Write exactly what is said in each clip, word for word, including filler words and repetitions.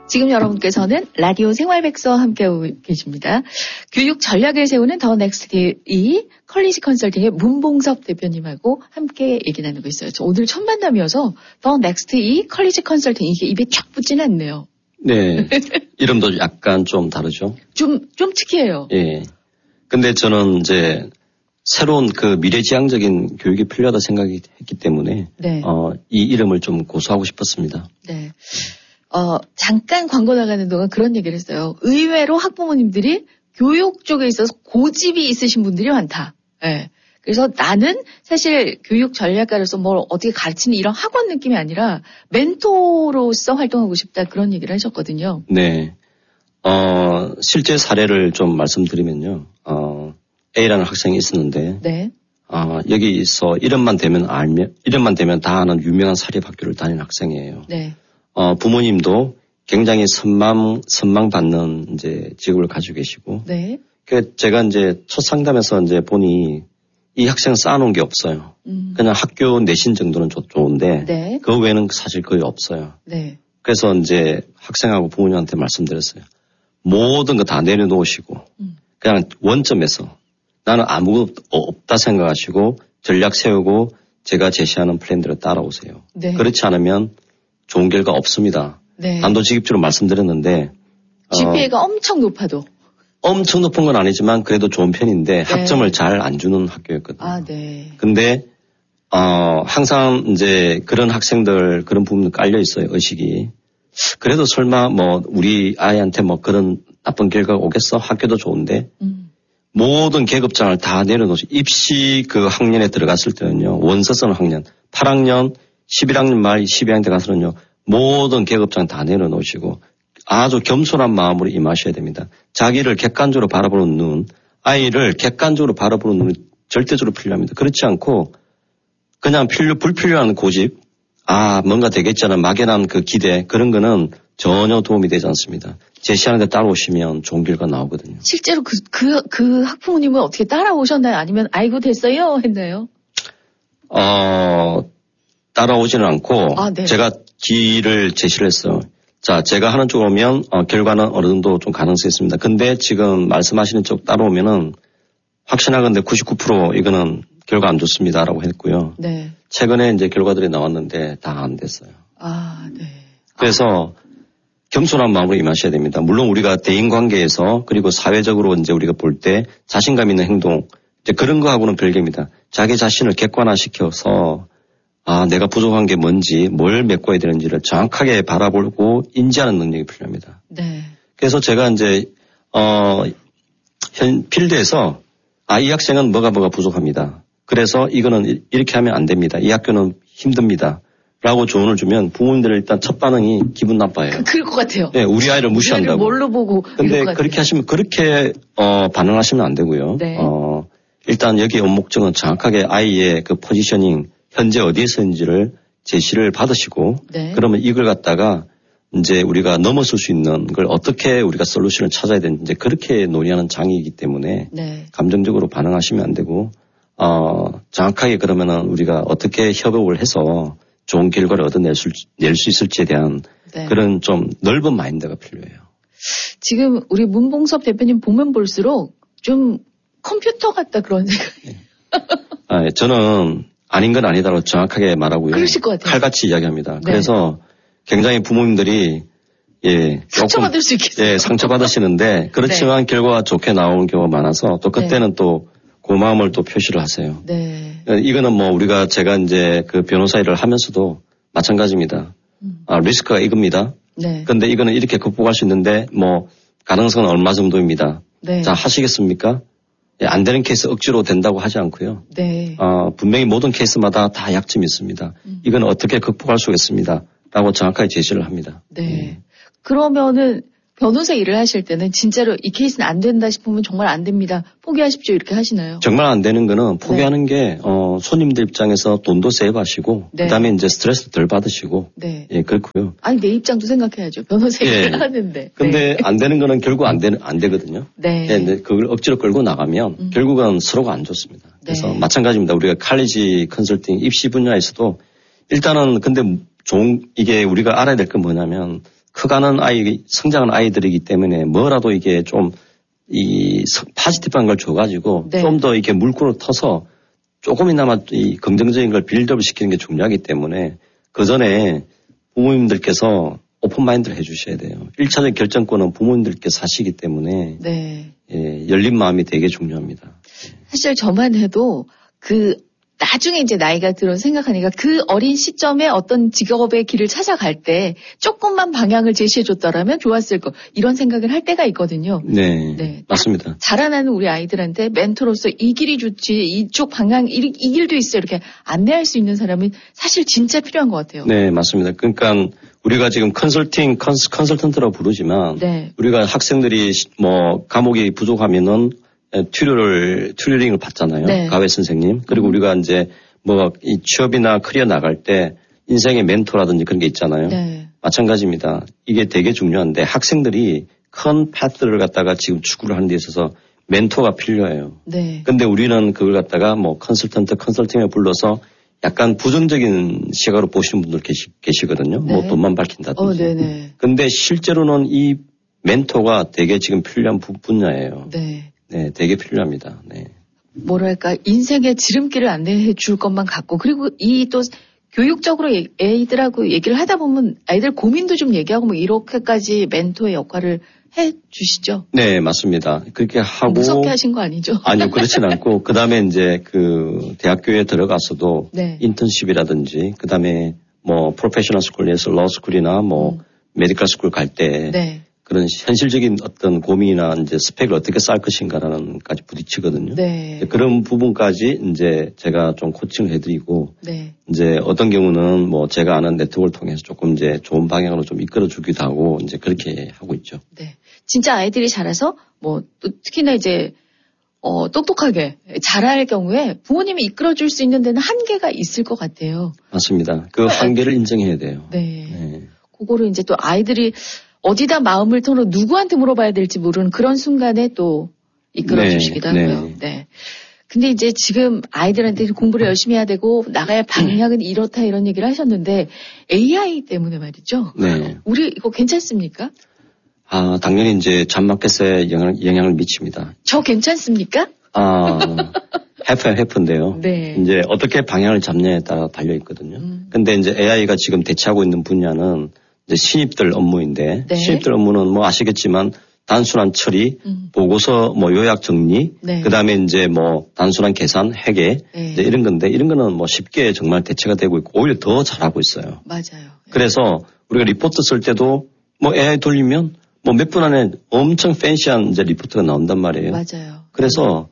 지금 여러분께서는 라디오 생활백서와 함께하고 계십니다. 교육 전략을 세우는 더 넥스트 이 컬리지 컨설팅의 문봉섭 대표님하고 함께 얘기 나누고 있어요. 오늘 첫 만남이어서 더 넥스트 이 컬리지 컨설팅 이게 입에 쫙 붙진 않네요. 네. 이름도 약간 좀 다르죠. 좀, 좀 특이해요. 예. 근데 저는 이제 새로운 그 미래지향적인 교육이 필요하다 생각이 했기 때문에 네. 어, 이 이름을 좀 고수하고 싶었습니다. 네. 어, 잠깐 광고 나가는 동안 그런 얘기를 했어요. 의외로 학부모님들이 교육 쪽에 있어서 고집이 있으신 분들이 많다. 네. 그래서 나는 사실 교육 전략가로서 뭘 어떻게 가르치는 이런 학원 느낌이 아니라 멘토로서 활동하고 싶다 그런 얘기를 하셨거든요. 네. 어, 실제 사례를 좀 말씀드리면요. 어, A라는 학생이 있었는데 네. 어, 여기서 이름만 되면 알면 이름만 되면 다 아는 유명한 사립학교를 다니는 학생이에요. 네. 어, 부모님도 굉장히 선망, 선망받는 이제 직업을 가지고 계시고. 네. 그 제가 이제 첫 상담에서 이제 보니 이 학생 쌓아놓은 게 없어요. 음. 그냥 학교 내신 정도는 좋, 좋은데. 네. 그 외에는 사실 거의 없어요. 네. 그래서 이제 학생하고 부모님한테 말씀드렸어요. 모든 거 다 내려놓으시고. 음. 그냥 원점에서 나는 아무것도 없다 생각하시고 전략 세우고 제가 제시하는 플랜대로 따라오세요. 네. 그렇지 않으면 좋은 결과 없습니다. 네. 단도직입적으로 말씀드렸는데. 지피에이가 어, 엄청 높아도. 엄청 높은 건 아니지만 그래도 좋은 편인데 네. 학점을 잘 안 주는 학교였거든요. 아, 네. 근데, 어, 항상 이제 그런 학생들, 그런 부분도 깔려 있어요, 의식이. 그래도 설마 뭐 우리 아이한테 뭐 그런 나쁜 결과가 오겠어? 학교도 좋은데. 음. 모든 계급장을 다 내려놓으시, 입시 그 학년에 들어갔을 때는요, 원서 쓰는 학년, 팔 학년, 십일 학년 말 십이 학년 때 가서는요, 모든 계급장 다 내려놓으시고 아주 겸손한 마음으로 임하셔야 됩니다. 자기를 객관적으로 바라보는 눈, 아이를 객관적으로 바라보는 눈이 절대적으로 필요합니다. 그렇지 않고 그냥 필요, 불필요한 고집, 아, 뭔가 되겠잖아, 막연한 그 기대, 그런 거는 전혀 도움이 되지 않습니다. 제시하는 데 따라오시면 좋은 결과 나오거든요. 실제로 그, 그, 그 학부모님은 어떻게 따라오셨나요? 아니면 아이고 됐어요? 했나요? 어, 따라오지는 않고 아, 네. 제가 길을 제시를 했어요. 자, 제가 하는 쪽 오면 어, 결과는 어느 정도 좀 가능성이 있습니다. 근데 지금 말씀하시는 쪽 따라오면은 확신하건대 구십구 퍼센트 이거는 결과 안 좋습니다라고 했고요. 네. 최근에 이제 결과들이 나왔는데 다 안 됐어요. 아, 네. 그래서 아. 겸손한 마음으로 임하셔야 됩니다. 물론 우리가 대인 관계에서 그리고 사회적으로 이제 우리가 볼 때 자신감 있는 행동 이제 그런 거하고는 별개입니다. 자기 자신을 객관화시켜서 아, 내가 부족한 게 뭔지, 뭘 메꿔야 되는지를 정확하게 바라보고 인지하는 능력이 필요합니다. 네. 그래서 제가 이제, 어, 현, 필드에서, 아, 이 학생은 뭐가 뭐가 부족합니다. 그래서 이거는 이렇게 하면 안 됩니다. 이 학교는 힘듭니다. 라고 조언을 주면 부모님들 일단 첫 반응이 기분 나빠요. 그, 그럴 것 같아요. 네, 우리 아이를 무시한다고. 뭘로 보고. 근데 그렇게 하시면, 그렇게, 어, 반응하시면 안 되고요. 네. 어, 일단 여기 온 목적은 정확하게 아이의 그 포지셔닝, 현재 어디에 있는지를 제시를 받으시고 네. 그러면 이걸 갖다가 이제 우리가 넘어설 수 있는 걸 어떻게 우리가 솔루션을 찾아야 되는지 그렇게 논의하는 장이기 때문에 네. 감정적으로 반응하시면 안 되고 어, 정확하게 그러면은 우리가 어떻게 협업을 해서 좋은 결과를 얻어낼 수, 낼 수 있을지에 대한 네. 그런 좀 넓은 마인드가 필요해요. 지금 우리 문봉섭 대표님 보면 볼수록 좀 컴퓨터 같다 그런 생각이. 네. 아, 저는 아닌 건 아니다라고 정확하게 말하고요. 그러실 것 같아요. 칼같이 이야기합니다. 네. 그래서 굉장히 부모님들이 예 상처받을 수 있겠어요. 예 상처받으시는데 그렇지만 네. 결과가 좋게 나오는 경우가 많아서 또 그때는 네. 또 고마움을 또 표시를 하세요. 네. 이거는 뭐 우리가 제가 이제 그 변호사 일을 하면서도 마찬가지입니다. 음. 아, 리스크가 이겁니다. 네. 근데 이거는 이렇게 극복할 수 있는데 뭐 가능성은 얼마 정도입니다. 네. 자 하시겠습니까? 예, 안 되는 케이스 억지로 된다고 하지 않고요. 네. 어, 분명히 모든 케이스마다 다 약점이 있습니다. 음. 이건 어떻게 극복할 수 있겠습니다. 라고 정확하게 제시를 합니다. 네. 네. 그러면은 변호사 일을 하실 때는 진짜로 이 케이스는 안 된다 싶으면 정말 안 됩니다. 포기하십시오. 이렇게 하시나요? 정말 안 되는 거는 포기하는 네. 게, 어, 손님들 입장에서 돈도 세이브하시고, 네. 그 다음에 이제 스트레스 덜 받으시고, 네. 예, 그렇고요. 아니, 내 입장도 생각해야죠. 변호사 예. 일을 하는데. 근데 네. 안 되는 거는 결국 안 되는, 안 되거든요. 네. 예, 그걸 억지로 끌고 나가면 음. 결국은 서로가 안 좋습니다. 그래서 네. 마찬가지입니다. 우리가 칼리지 컨설팅 입시 분야에서도 일단은 근데 좋은, 이게 우리가 알아야 될 건 뭐냐면 커가는 아이, 성장하는 아이들이기 때문에 뭐라도 이게 좀 이 파지티브한 걸 줘가지고 네. 좀 더 이렇게 물꼬를 터서 조금이나마 이 긍정적인 걸 빌드업 시키는 게 중요하기 때문에 그 전에 부모님들께서 오픈 마인드를 해주셔야 돼요. 일 차적 결정권은 부모님들께서 하시기 때문에 네. 예, 열린 마음이 되게 중요합니다. 사실 저만 해도 그 나중에 이제 나이가 들어 생각하니까 그 어린 시점에 어떤 직업의 길을 찾아갈 때 조금만 방향을 제시해줬더라면 좋았을 거 이런 생각을 할 때가 있거든요. 네, 네. 맞습니다. 자라나는 우리 아이들한테 멘토로서 이 길이 좋지 이쪽 방향 이, 이 길도 있어 이렇게 안내할 수 있는 사람이 사실 진짜 필요한 것 같아요. 네, 맞습니다. 그러니까 우리가 지금 컨설팅 컨스, 컨설턴트라고 부르지만 네. 우리가 학생들이 뭐 과목이 부족하면은 튜터를, 튜터링을 받잖아요. 네. 가외 선생님. 그리고 음. 우리가 이제 뭐 이 취업이나 커리어 나갈 때 인생의 멘토라든지 그런 게 있잖아요. 네. 마찬가지입니다. 이게 되게 중요한데 학생들이 큰 파트를 갖다가 지금 추구를 하는 데 있어서 멘토가 필요해요. 네. 근데 우리는 그걸 갖다가 뭐 컨설턴트, 컨설팅을 불러서 약간 부정적인 시각으로 보시는 분들 계시, 계시거든요. 네. 뭐 돈만 밝힌다든지. 어, 네네. 근데 실제로는 이 멘토가 되게 지금 필요한 분야예요. 네. 네, 되게 필요합니다. 네. 뭐랄까, 인생의 지름길을 안내해 줄 것만 같고, 그리고 이 또 교육적으로 애들하고 얘기를 하다 보면 아이들 고민도 좀 얘기하고 뭐 이렇게까지 멘토의 역할을 해 주시죠? 네, 맞습니다. 그렇게 하고. 무섭게 하신 거 아니죠? 아니요, 그렇진 않고, 그 다음에 이제 그 대학교에 들어가서도 네. 인턴십이라든지, 그 다음에 뭐 프로페셔널 스쿨에서 러스쿨이나 뭐 음. 메디컬 스쿨 갈 때. 네. 그런 현실적인 어떤 고민이나 이제 스펙을 어떻게 쌓을 것인가라는 까지 부딪히거든요. 네. 그런 부분까지 이제 제가 좀 코칭을 해드리고, 네. 이제 어떤 경우는 뭐 제가 아는 네트워크를 통해서 조금 이제 좋은 방향으로 좀 이끌어주기도 하고 이제 그렇게 하고 있죠. 네. 진짜 아이들이 자라서 뭐 또 특히나 이제 어, 똑똑하게 자랄 경우에 부모님이 이끌어줄 수 있는 데는 한계가 있을 것 같아요. 맞습니다. 그 한계를 인정해야 돼요. 네. 네. 그거를 이제 또 아이들이 어디다 마음을 털어 누구한테 물어봐야 될지 모르는 그런 순간에 또 이끌어 주시기도 네, 하고요. 네. 네. 근데 이제 지금 아이들한테 공부를 열심히 해야 되고 나가야 방향은 이렇다 이런 얘기를 하셨는데 에이아이 때문에 말이죠. 네. 우리 이거 괜찮습니까? 아, 당연히 이제 잡마켓에 영향, 영향을 미칩니다. 저 괜찮습니까? 아, 해프야 해프인데요. 네. 이제 어떻게 방향을 잡냐에 따라 달려 있거든요. 음. 근데 이제 에이아이가 지금 대체하고 있는 분야는 이제 신입들 업무인데 네. 신입들 업무는 뭐 아시겠지만 단순한 처리, 음. 보고서 뭐 요약 정리, 네. 그다음에 이제 뭐 단순한 계산, 회계 네. 이제 이런 건데 이런 거는 뭐 쉽게 정말 대체가 되고 있고 오히려 더 잘하고 있어요. 맞아요. 네. 그래서 우리가 리포트 쓸 때도 뭐 에이아이 돌리면 뭐 몇 분 안에 엄청 팬시한 이제 리포트가 나온단 말이에요. 맞아요. 그래서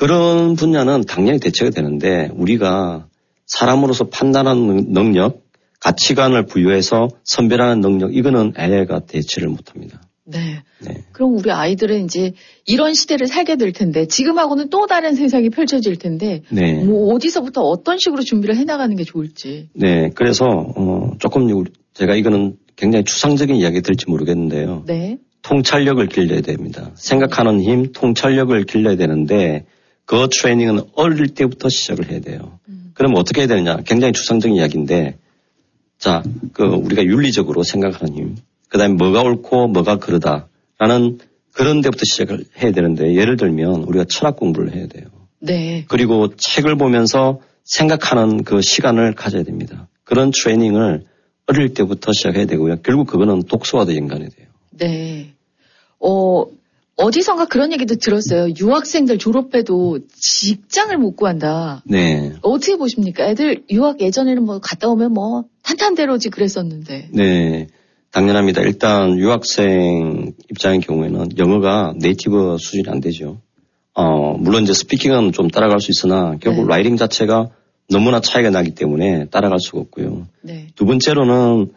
그런 분야는 당연히 대체가 되는데 우리가 사람으로서 판단하는 능력, 가치관을 부여해서 선별하는 능력, 이거는 에이아이가 대체를 못합니다. 네. 네. 그럼 우리 아이들은 이제 이런 시대를 살게 될 텐데 지금하고는 또 다른 세상이 펼쳐질 텐데 네. 뭐 어디서부터 어떤 식으로 준비를 해나가는 게 좋을지. 네. 그래서 어, 조금 제가 이거는 굉장히 추상적인 이야기 들을지 모르겠는데요. 네. 통찰력을 길러야 됩니다. 생각하는 힘, 통찰력을 길러야 되는데 그 트레이닝은 어릴 때부터 시작을 해야 돼요. 음. 그럼 어떻게 해야 되느냐? 굉장히 추상적인 이야기인데 자, 그 우리가 윤리적으로 생각하는 힘, 그 다음에 뭐가 옳고 뭐가 그러다라는 그런 데부터 시작을 해야 되는데 예를 들면 우리가 철학 공부를 해야 돼요. 네. 그리고 책을 보면서 생각하는 그 시간을 가져야 됩니다. 그런 트레이닝을 어릴 때부터 시작해야 되고요. 결국 그거는 독서와도 연관이 돼요. 네. 어, 어디선가 그런 얘기도 들었어요. 유학생들 졸업해도 직장을 못 구한다. 네. 어떻게 보십니까? 애들 유학 예전에는 뭐 갔다 오면 뭐 탄탄대로지 그랬었는데. 네. 당연합니다. 일단 유학생 입장의 경우에는 영어가 네이티브 수준이 안 되죠. 어, 물론 이제 스피킹은 좀 따라갈 수 있으나 결국 네. 라이팅 자체가 너무나 차이가 나기 때문에 따라갈 수가 없고요. 네. 두 번째로는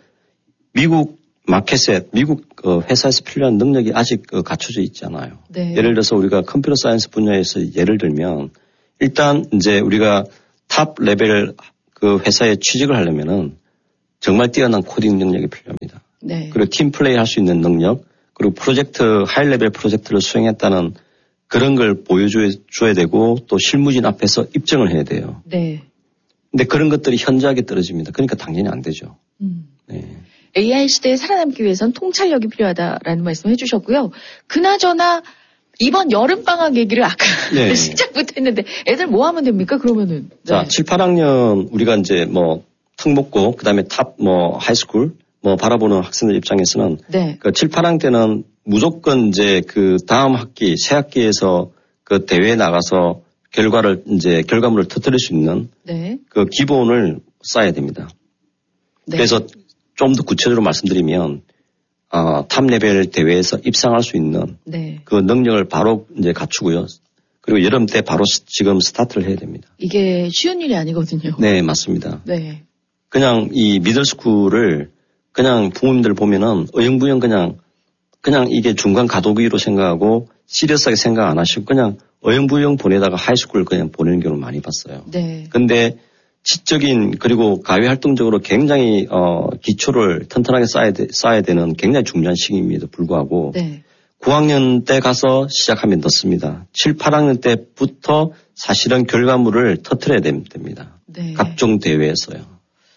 미국 마켓에 미국 회사에서 필요한 능력이 아직 갖춰져 있지 않아요. 네. 예를 들어서 우리가 컴퓨터 사이언스 분야에서 예를 들면 일단 이제 우리가 탑 레벨 그 회사에 취직을 하려면은 정말 뛰어난 코딩 능력이 필요합니다. 네. 그리고 팀 플레이 할 수 있는 능력, 그리고 프로젝트 하이 레벨 프로젝트를 수행했다는 그런 걸 보여줘야 되고 또 실무진 앞에서 입증을 해야 돼요. 네. 근데 그런 것들이 현저하게 떨어집니다. 그러니까 당연히 안 되죠. 음. 네. 에이아이 시대에 살아남기 위해선 통찰력이 필요하다라는 말씀 해주셨고요. 그나저나 이번 여름방학 얘기를 아까 네. 시작부터 했는데 애들 뭐 하면 됩니까? 그러면은. 네. 자, 칠, 팔 학년 우리가 이제 뭐 턱 먹고 그다음에 탑 뭐 하이스쿨 뭐 바라보는 학생들 입장에서는 네. 그 칠, 팔 학년 때는 무조건 이제 그 다음 학기, 새 학기에서 그 대회에 나가서 결과를 이제 결과물을 터뜨릴 수 있는 네. 그 기본을 쌓아야 됩니다. 네. 그래서 좀 더 구체적으로 말씀드리면 어, 탑 레벨 대회에서 입상할 수 있는 네. 그 능력을 바로 이제 갖추고요. 그리고 여름 때 바로 지금 스타트를 해야 됩니다. 이게 쉬운 일이 아니거든요. 네, 맞습니다. 네. 그냥 이 미들스쿨을 그냥 부모님들 보면은 어영부영 그냥 그냥 이게 중간 가도기로 생각하고 시리어스하게 생각 안 하시고 그냥 어영부영 보내다가 하이스쿨 그냥 보내는 경우를 많이 봤어요. 네. 근데 지적인 그리고 가외 활동적으로 굉장히 어 기초를 튼튼하게 쌓아야, 되, 쌓아야 되는 굉장히 중요한 시기임에도 불구하고 네. 구 학년 때 가서 시작하면 늦습니다. 칠, 팔 학년 때부터 사실은 결과물을 터뜨려야 됩니다. 네. 각종 대회에서요.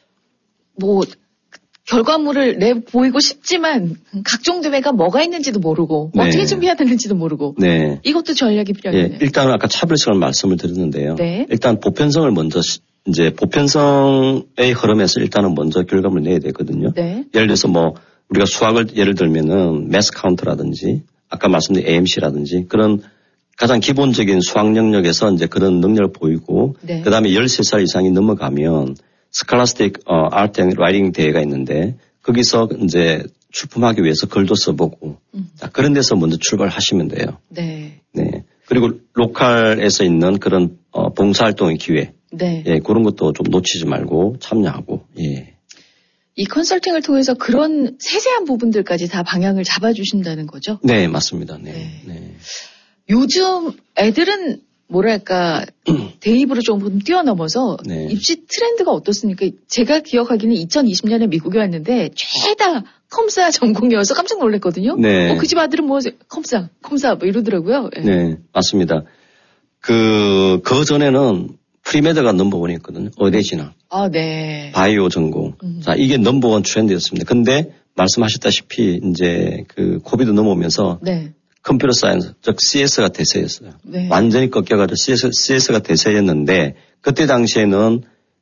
뭐 결과물을 내 보이고 싶지만 각종 대회가 뭐가 있는지도 모르고 네. 어떻게 준비해야 되는지도 모르고 네. 이것도 전략이 필요하겠네요. 네. 일단 아까 차별성을 말씀을 드렸는데요. 네. 일단 보편성을 먼저 이제 보편성의 흐름에서 일단은 먼저 결과물을 내야 되거든요. 네. 예를 들어서 뭐 우리가 수학을 예를 들면은 매스 카운트라든지 아까 말씀드린 에이엠씨라든지 그런 가장 기본적인 수학 영역에서 이제 그런 능력을 보이고 네. 그다음에 열세 살 이상이 넘어가면 스칼라스틱 어, 아트 앤 라이팅 대회가 있는데 거기서 이제 출품하기 위해서 글도 써보고 음. 자, 그런 데서 먼저 출발하시면 돼요. 네. 네. 그리고 로컬에서 있는 그런 어, 봉사활동의 기회, 네. 예, 그런 것도 좀 놓치지 말고 참여하고. 예. 이 컨설팅을 통해서 그런 세세한 부분들까지 다 방향을 잡아주신다는 거죠? 네, 맞습니다. 네. 네. 네. 요즘 애들은 뭐랄까 대입으로 조금 뛰어넘어서 네. 입시 트렌드가 어떻습니까? 제가 기억하기는 이천이십 년에 미국에 왔는데 죄다 컴사 전공이어서 깜짝 놀랐거든요. 네. 어, 그 집 아들은 뭐 컴사, 컴사 뭐 이러더라고요. 네, 네 맞습니다. 그, 그 전에는 프리메드가 넘버원이었거든요. 의대진학. 아, 네. 바이오 전공. 음. 자, 이게 넘버원 트렌드였습니다. 근데 말씀하셨다시피 이제 그 코비드 넘어오면서 네. 컴퓨터 사이언스, 즉 씨에스가 대세였어요. 네. 완전히 꺾여가지고 씨에스, 씨에스가 대세였는데 그때 당시에는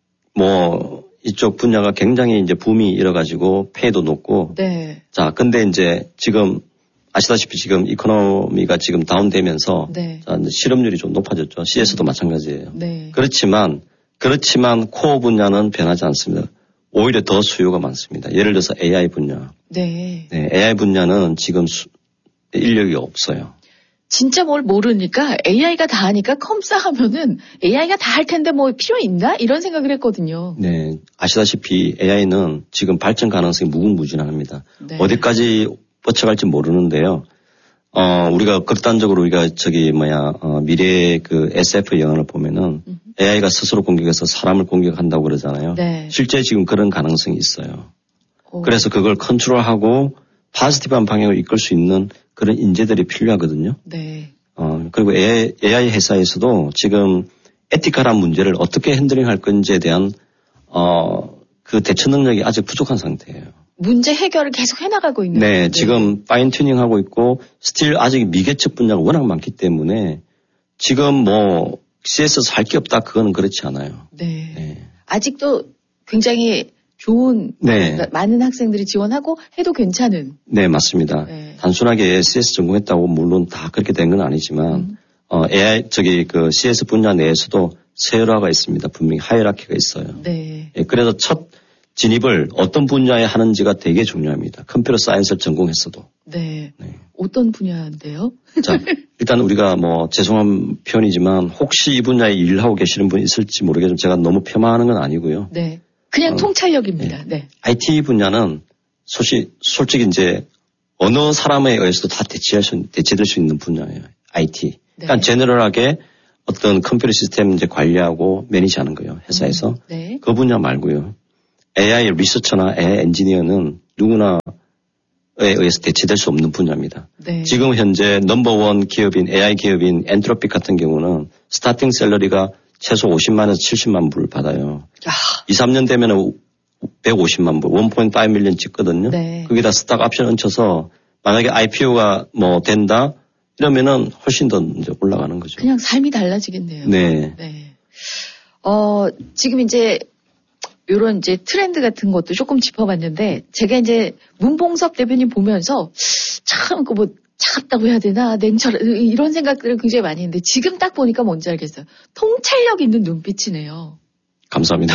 뭐 이쪽 분야가 굉장히 이제 붐이 일어가지고 페이도 높고. 네. 자, 근데 이제 지금 아시다시피 지금 이코노미가 지금 다운되면서 네. 자, 실업률이 좀 높아졌죠. 씨에스도 음. 마찬가지예요. 네. 그렇지만 그렇지만 코어 분야는 변하지 않습니다. 오히려 더 수요가 많습니다. 예를 들어서 에이아이 분야. 네. 네, 에이아이 분야는 지금 수, 인력이 없어요. 진짜 뭘 모르니까 에이아이가 다 하니까 컴싸 하면은 에이아이가 다 할 텐데 뭐 필요 있나? 이런 생각을 했거든요. 네. 아시다시피 에이아이는 지금 발전 가능성이 무궁무진합니다. 네. 어디까지 뻗쳐갈지 모르는데요. 어, 우리가 극단적으로 우리가 저기 뭐야, 어, 미래의 그 에스에프 영화를 보면은 음. 에이아이가 스스로 공격해서 사람을 공격한다고 그러잖아요. 네. 실제 지금 그런 가능성이 있어요. 오. 그래서 그걸 컨트롤하고 파지티브한 방향으로 이끌 수 있는 그런 인재들이 필요하거든요. 네. 어, 그리고 에이아이, 에이아이 회사에서도 지금 에티컬한 문제를 어떻게 핸들링 할 건지에 대한, 어, 그 대처 능력이 아직 부족한 상태예요. 문제 해결을 계속 해나가고 있는. 네, 네. 지금 파인 튜닝 하고 있고, 스틸 아직 미개척 분야가 워낙 많기 때문에 지금 뭐, 씨에스에서 할 게 없다, 그거는 그렇지 않아요. 네. 네. 아직도 굉장히 좋은 네. 많은 학생들이 지원하고 해도 괜찮은. 네, 맞습니다. 네. 단순하게 씨에스 전공했다고 물론 다 그렇게 된 건 아니지만 음. 어, 에이아이 저기 그 씨에스 분야 내에서도 세열화가 있습니다. 분명히 하이라키가 있어요. 네. 예, 그래서 첫 진입을 어떤 분야에 하는지가 되게 중요합니다. 컴퓨터 사이언스를 전공했어도. 네. 네. 어떤 분야인데요? 자, 일단 우리가 뭐 죄송한 표현이지만 혹시 이 분야에 일을 하고 계시는 분 있을지 모르겠지만 제가 너무 폄하하는 건 아니고요. 네. 그냥 어, 통찰력입니다. 네. 네. 아이티 분야는 솔직히, 솔직히 이제 어느 사람에 의해서도 다 대체할 수, 대체될 수 있는 분야예요. 아이티. 네. 그러니까 제너럴하게 어떤 컴퓨터 시스템 이제 관리하고 매니지하는 거예요. 회사에서. 음, 네. 그 분야 말고요. 에이아이 리서처나 에이아이 엔지니어는 누구나에 의해서 대체될 수 없는 분야입니다. 네. 지금 현재 넘버원 기업인 에이아이 기업인 엔트로픽 같은 경우는 스타팅 샐러리가 최소 오십만에서 칠십만 불을 받아요. 야. 이, 삼 년 되면 백오십만 불, 일 점 오 밀리언 찍거든요. 네. 거기다 스탁 옵션 얹혀서 만약에 아이피오가 뭐 된다 이러면은 훨씬 더 이제 올라가는 거죠. 그냥 삶이 달라지겠네요. 네. 네. 어, 지금 이제 요런 이제 트렌드 같은 것도 조금 짚어봤는데 제가 이제 문봉섭 대표님 보면서 참 그 뭐 차갑다고 해야 되나 냉철 이런 생각들을 굉장히 많이 했는데 지금 딱 보니까 뭔지 알겠어요. 통찰력 있는 눈빛이네요. 감사합니다.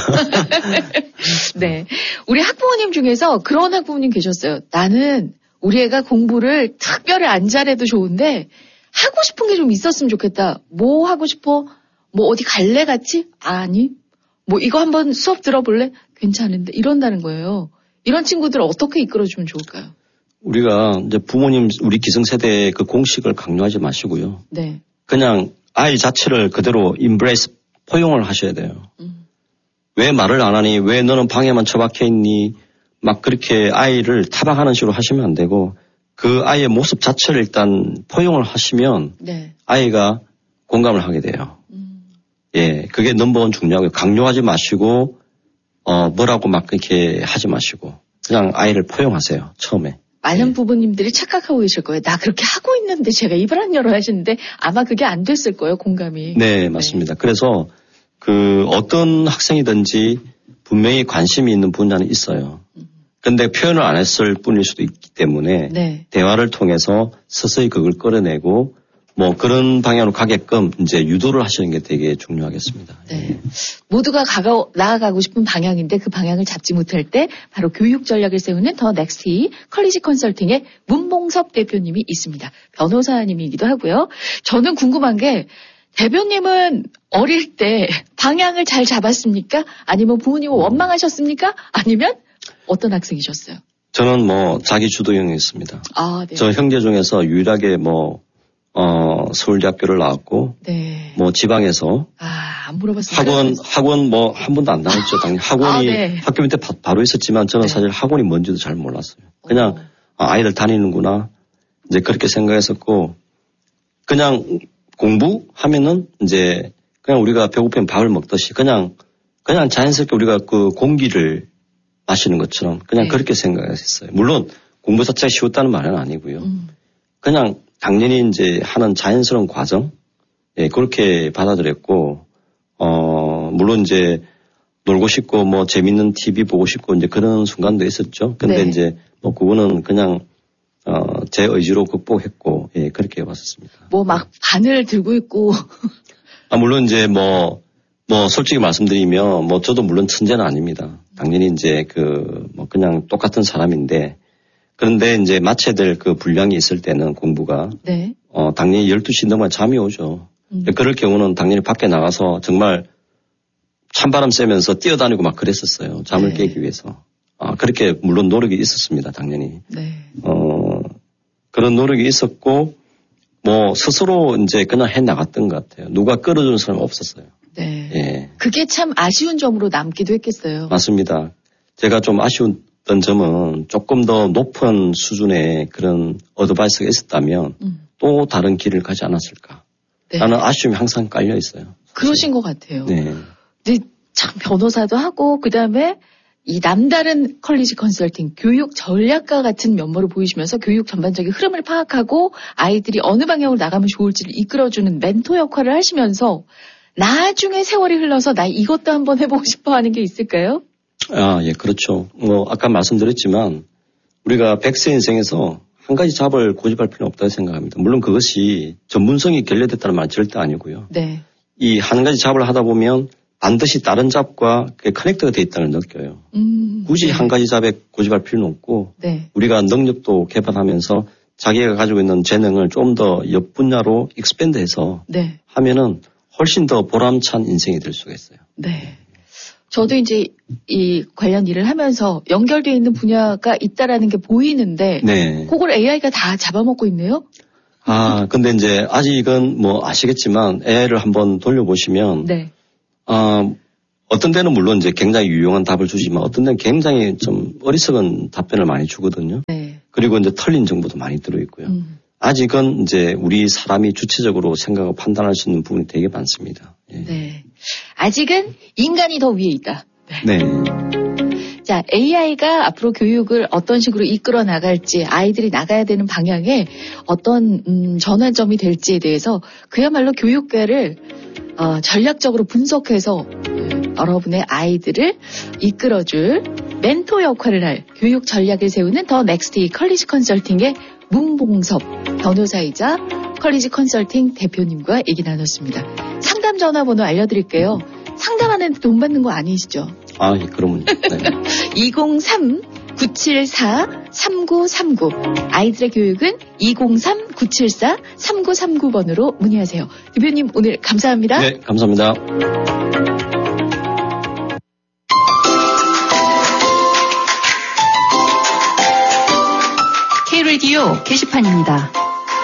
네. 우리 학부모님 중에서 그런 학부모님 계셨어요. 나는 우리 애가 공부를 특별히 안 잘해도 좋은데 하고 싶은 게 좀 있었으면 좋겠다. 뭐 하고 싶어? 뭐 어디 갈래 같이? 아니. 뭐 이거 한번 수업 들어볼래? 괜찮은데 이런다는 거예요. 이런 친구들을 어떻게 이끌어주면 좋을까요? 우리가 이제 부모님 우리 기성세대의 그 공식을 강요하지 마시고요. 네. 그냥 아이 자체를 그대로 임브레이스 포용을 하셔야 돼요. 음. 왜 말을 안 하니? 왜 너는 방에만 처박혀 있니? 막 그렇게 아이를 타박하는 식으로 하시면 안 되고 그 아이의 모습 자체를 일단 포용을 하시면 네. 아이가 공감을 하게 돼요. 음. 예, 그게 넘버원 중요하고요. 강요하지 마시고 어 뭐라고 막 그렇게 하지 마시고 그냥 아이를 포용하세요. 처음에. 많은 네. 부모님들이 착각하고 계실 거예요. 나 그렇게 하고 있는데 제가 입을 안 열어 하시는데 아마 그게 안 됐을 거예요. 공감이. 네, 맞습니다. 네. 그래서 그 어떤 학생이든지 분명히 관심이 있는 분야는 있어요. 근데 표현을 안 했을 뿐일 수도 있기 때문에 네. 대화를 통해서 서서히 그걸 끌어내고 뭐 그런 방향으로 가게끔 이제 유도를 하시는 게 되게 중요하겠습니다. 네. 모두가 가가, 나아가고 싶은 방향인데 그 방향을 잡지 못할 때 바로 교육 전략을 세우는 더 넥스티 컬리지 컨설팅의 문봉섭 대표님이 있습니다. 변호사님이기도 하고요. 저는 궁금한 게 대표님은 어릴 때 방향을 잘 잡았습니까? 아니면 부모님은 원망하셨습니까? 아니면 어떤 학생이셨어요? 저는 뭐 자기 주도형이었습니다. 아, 네. 저 형제 중에서 유일하게 뭐 어, 서울대학교를 나왔고, 네. 뭐 지방에서 아, 안 물어봤어요. 학원 학원 뭐 한 번도 안 다녔죠. 당연히 학원이 아, 네. 학교 밑에 바, 바로 있었지만 저는 네. 사실 학원이 뭔지도 잘 몰랐어요. 그냥 아, 아이들 다니는구나 이제 그렇게 생각했었고, 그냥 공부하면은 이제 그냥 우리가 배고프면 밥을 먹듯이 그냥 그냥 자연스럽게 우리가 그 공기를 마시는 것처럼 그냥 네. 그렇게 생각했어요. 물론 공부 자체가 쉬웠다는 말은 아니고요. 음. 그냥 당연히 이제 하는 자연스러운 과정, 예, 그렇게 받아들였고, 어, 물론 이제 놀고 싶고 뭐 재밌는 티비 보고 싶고 이제 그런 순간도 있었죠. 근데 네. 이제 뭐 그거는 그냥 어, 제 의지로 극복했고, 예, 그렇게 해봤었습니다. 뭐 막 바늘 들고 있고. 아, 물론 이제 뭐, 뭐 솔직히 말씀드리면 뭐 저도 물론 천재는 아닙니다. 당연히 이제 그 뭐 그냥 똑같은 사람인데, 그런데 이제 마쳐야 될 그 분량이 있을 때는 공부가 네. 어 당연히 열두 시 넘어야 잠이 오죠. 음. 그럴 경우는 당연히 밖에 나가서 정말 찬바람 쐬면서 뛰어다니고 막 그랬었어요. 잠을 네. 깨기 위해서. 아, 그렇게 물론 노력이 있었습니다. 당연히. 네. 어 그런 노력이 있었고 뭐 스스로 이제 그냥 해 나갔던 것 같아요. 누가 끌어주는 사람 없었어요. 네. 예. 그게 참 아쉬운 점으로 남기도 했겠어요. 맞습니다. 제가 좀 아쉬웠던 점은 조금 더 높은 수준의 그런 어드바이스가 있었다면 음. 또 다른 길을 가지 않았을까. 네. 라는 아쉬움이 항상 깔려 있어요. 그러신 것 같아요. 네. 근데 참 변호사도 하고 그다음에 이 남다른 컬리지 컨설팅, 교육 전략가 같은 면모를 보이시면서 교육 전반적인 흐름을 파악하고 아이들이 어느 방향으로 나가면 좋을지를 이끌어주는 멘토 역할을 하시면서 나중에 세월이 흘러서 나 이것도 한번 해보고 싶어 하는 게 있을까요? 아, 예, 그렇죠. 뭐, 아까 말씀드렸지만 우리가 백세 인생에서 한 가지 잡을 고집할 필요는 없다고 생각합니다. 물론 그것이 전문성이 결여됐다는 말은 절대 아니고요. 네. 이 한 가지 잡을 하다 보면 반드시 다른 잡과 커넥트가 되어 있다는 걸 느껴요. 음, 굳이 네. 한 가지 잡에 고집할 필요는 없고 네. 우리가 능력도 개발하면서 자기가 가지고 있는 재능을 좀 더 옆 분야로 익스펜드해서 네. 하면은 훨씬 더 보람찬 인생이 될 수가 있어요. 네. 저도 이제 이 관련 일을 하면서 연결되어 있는 분야가 있다라는 게 보이는데 네. 그걸 에이아이가 다 잡아먹고 있네요. 아, 근데 이제 아직은 뭐 아시겠지만 에이아이를 한번 돌려보시면 네. 어, 어떤 데는 물론 이제 굉장히 유용한 답을 주지만 어떤 데는 굉장히 좀 어리석은 답변을 많이 주거든요. 네. 그리고 이제 틀린 정보도 많이 들어있고요. 음. 아직은 이제 우리 사람이 주체적으로 생각하고 판단할 수 있는 부분이 되게 많습니다. 예. 네. 아직은 인간이 더 위에 있다. 네. 네. 자, 에이아이가 앞으로 교육을 어떤 식으로 이끌어 나갈지, 아이들이 나가야 되는 방향에 어떤 음, 전환점이 될지에 대해서 그야말로 교육계를 어, 전략적으로 분석해서 음, 여러분의 아이들을 이끌어줄 멘토 역할을 할 교육 전략을 세우는 더 넥스트 컬리지 컨설팅의 문봉섭 변호사이자 컬리지 컨설팅 대표님과 얘기 나눴습니다. 상담 전화번호 알려드릴게요. 상담하는데 돈 받는 거 아니시죠? 아, 예, 그러면요. 네. 이공삼 구칠사 삼구삼구 아이들의 교육은 이공삼 구칠사 삼구삼구 번으로 문의하세요. 대표님 오늘 감사합니다. 네, 감사합니다. K-라디오 게시판입니다.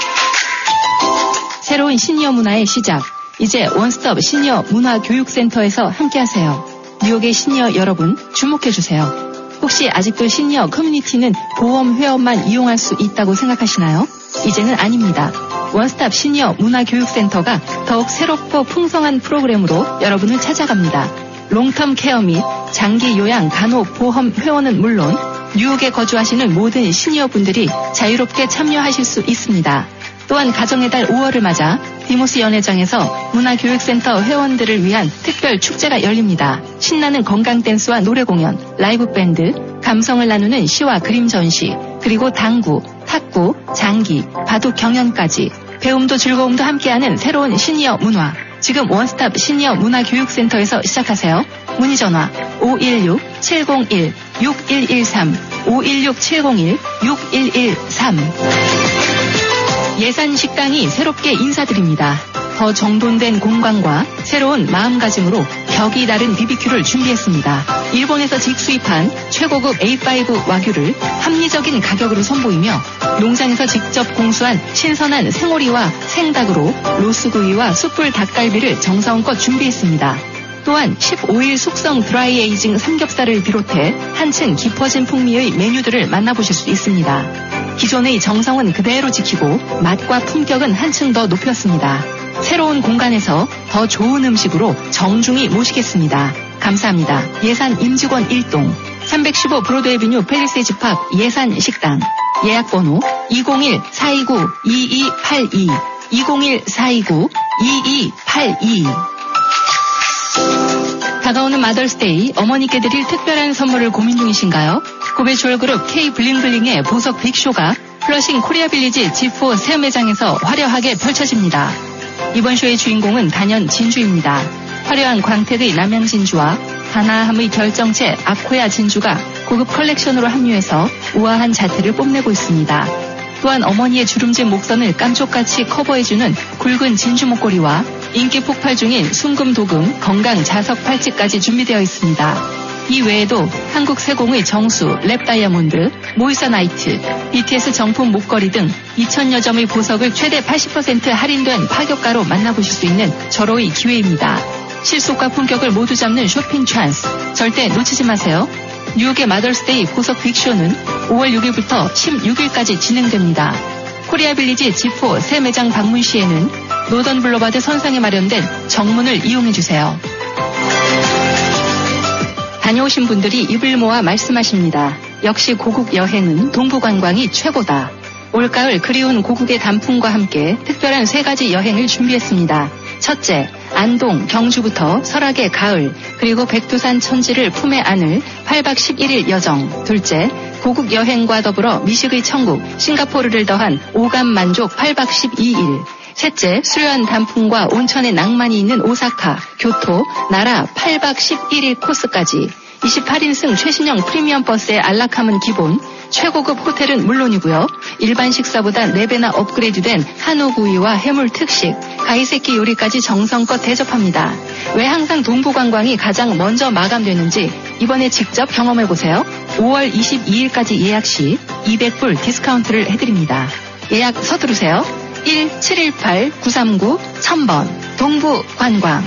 새로운 시니어 문화의 시작. 이제 원스톱 시니어 문화교육센터에서 함께하세요. 뉴욕의 시니어 여러분 주목해주세요. 혹시 아직도 시니어 커뮤니티는 보험 회원만 이용할 수 있다고 생각하시나요? 이제는 아닙니다. 원스톱 시니어 문화교육센터가 더욱 새롭고 풍성한 프로그램으로 여러분을 찾아갑니다. 롱텀 케어 및 장기 요양 간호 보험 회원은 물론 뉴욕에 거주하시는 모든 시니어분들이 자유롭게 참여하실 수 있습니다. 또한 가정의 달 오월을 맞아 디모스 연회장에서 문화교육센터 회원들을 위한 특별 축제가 열립니다. 신나는 건강 댄스와 노래 공연, 라이브 밴드, 감성을 나누는 시와 그림 전시, 그리고 당구, 탁구, 장기, 바둑 경연까지 배움도 즐거움도 함께하는 새로운 시니어 문화. 지금 원스톱 시니어 문화교육센터에서 시작하세요. 문의 전화 오일육 칠공일 육일일삼 오일육 칠공일 육일일삼. 예산 식당이 새롭게 인사드립니다. 더 정돈된 공간과 새로운 마음가짐으로 격이 다른 비비큐를 준비했습니다. 일본에서 직수입한 최고급 에이 파이브 와규를 합리적인 가격으로 선보이며 농장에서 직접 공수한 신선한 생오리와 생닭으로 로스구이와 숯불 닭갈비를 정성껏 준비했습니다. 또한 십오 일 숙성 드라이 에이징 삼겹살을 비롯해 한층 깊어진 풍미의 메뉴들을 만나보실 수 있습니다. 기존의 정성은 그대로 지키고 맛과 품격은 한층 더 높였습니다. 새로운 공간에서 더 좋은 음식으로 정중히 모시겠습니다. 감사합니다. 예산 임직원 일 동 삼백십오 브로드 애비뉴 팰리세이즈 팝 예산 식당 예약번호 이공일 사이구 이이팔이 이공일 사이구 이이팔이. 다가오는 마더스데이 어머니께 드릴 특별한 선물을 고민 중이신가요? 고베 주얼그룹 K 블링블링의 보석 빅쇼가 플러싱 코리아빌리지 지 사 새 매장에서 화려하게 펼쳐집니다. 이번 쇼의 주인공은 단연 진주입니다. 화려한 광택의 남양 진주와 단아함의 결정체 아코야 진주가 고급 컬렉션으로 합류해서 우아한 자태를 뽐내고 있습니다. 또한 어머니의 주름진 목선을 깜쪽같이 커버해주는 굵은 진주 목걸이와 인기 폭발 중인 순금 도금 건강 자석 팔찌까지 준비되어 있습니다. 이 외에도 한국 세공의 정수, 랩 다이아몬드, 모이사 나이트, 비티에스 정품 목걸이 등 이천여 점의 보석을 최대 팔십 퍼센트 할인된 파격가로 만나보실 수 있는 절호의 기회입니다. 실속과 품격을 모두 잡는 쇼핑 찬스. 절대 놓치지 마세요. 뉴욕의 마더스데이 보석 빅쇼는 오월 육일부터 십육일까지 진행됩니다. 코리아빌리지 지 사 새 매장 방문 시에는 노던 블루바드 선상에 마련된 정문을 이용해주세요. 다녀오신 분들이 입을 모아 말씀하십니다. 역시 고국 여행은 동부관광이 최고다. 올가을 그리운 고국의 단풍과 함께 특별한 세 가지 여행을 준비했습니다. 첫째, 안동, 경주부터 설악의 가을, 그리고 백두산 천지를 품에 안을 팔 박 십일 일 여정. 둘째, 고국 여행과 더불어 미식의 천국, 싱가포르를 더한 오감 만족 팔 박 십이 일. 셋째, 수려한 단풍과 온천의 낭만이 있는 오사카, 교토, 나라 팔 박 십일 일 코스까지. 이십팔 인승 최신형 프리미엄 버스의 안락함은 기본, 최고급 호텔은 물론이고요. 일반 식사보다 네 배나 업그레이드된 한우구이와 해물 특식, 가이세키 요리까지 정성껏 대접합니다. 왜 항상 동부관광이 가장 먼저 마감되는지 이번에 직접 경험해보세요. 오월 이십이일까지 예약 시 이백 불 디스카운트를 해드립니다. 예약 서두르세요. 일 칠일팔 구삼구 천 번 동부관광.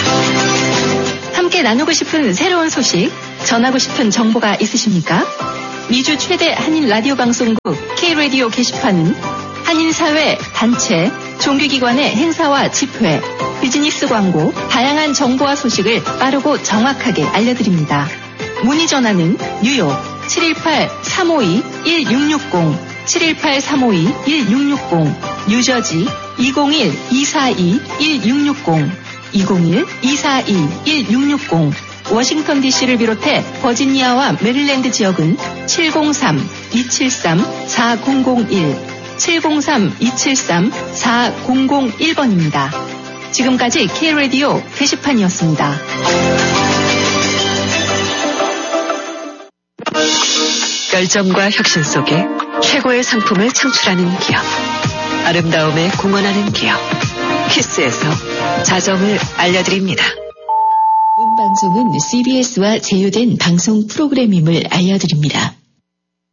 함께 나누고 싶은 새로운 소식, 전하고 싶은 정보가 있으십니까? 미주 최대 한인 라디오 방송국 K-라디오 게시판은 한인사회, 단체, 종교기관의 행사와 집회, 비즈니스 광고, 다양한 정보와 소식을 빠르고 정확하게 알려드립니다. 문의 전화는 뉴욕 칠일팔 삼오이 일육육공, 칠일팔 삼오이 일육육공, 뉴저지 이공일 이사이 일육육공, 이공일 이사이 일육육공, 워싱턴 디씨를 비롯해 버지니아와 메릴랜드 지역은 칠공삼 이칠삼 사공공일, 칠공삼 이칠삼 사공공일 번입니다. 지금까지 K라디오 게시판이었습니다. 열정과 혁신 속에 최고의 상품을 창출하는 기업. 아름다움에 공헌하는 기업. 키스에서 자정을 알려드립니다. 본 방송은 씨비에스와 제휴된 방송 프로그램임을 알려드립니다.